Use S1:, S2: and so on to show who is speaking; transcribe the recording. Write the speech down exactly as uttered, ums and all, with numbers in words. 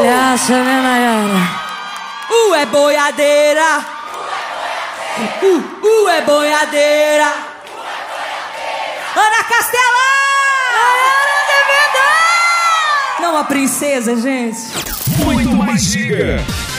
S1: palhaça, né, Nayara?
S2: Uh, é boiadeira. Uh, uh, é boiadeira. Ana Castela! Nayara de verdade! Não, a princesa, gente.
S3: Muito mais giga.